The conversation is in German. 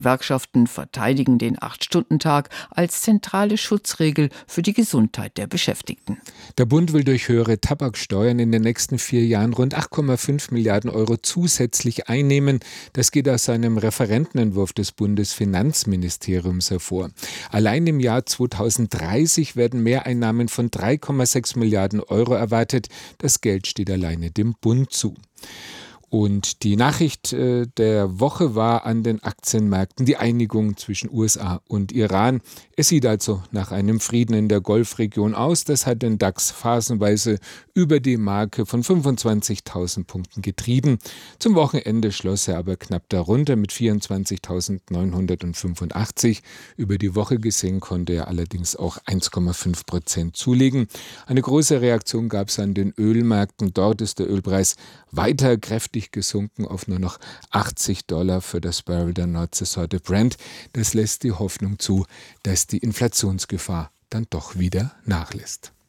Gewerkschaften verteidigen den 8-Stunden-Tag als zentrale Schutzregel für die Gesundheit der Beschäftigten. Der Bund will durch höhere Tabaksteuern in den nächsten 4 Jahren rund 8,5 Milliarden Euro zusätzlich einnehmen. Das geht aus einem Referentenentwurf des Bundesfinanzministeriums hervor. Allein im Jahr 2030 werden Mehreinnahmen von 3,6 Milliarden Euro erwartet. Das Geld steht alleine dem Bund zu. Und die Nachricht der Woche war an den Aktienmärkten die Einigung zwischen USA und Iran. Es sieht also nach einem Frieden in der Golfregion aus. Das hat den DAX phasenweise über die Marke von 25.000 Punkten getrieben. Zum Wochenende schloss er aber knapp darunter mit 24.985. Über die Woche gesehen konnte er allerdings auch 1,5% zulegen. Eine große Reaktion gab es an den Ölmärkten. Dort ist der Ölpreis weiter kräftig gesunken auf nur noch $80 für das Barrel der Nordseesorte Brent. Das lässt die Hoffnung zu, dass die Inflationsgefahr dann doch wieder nachlässt.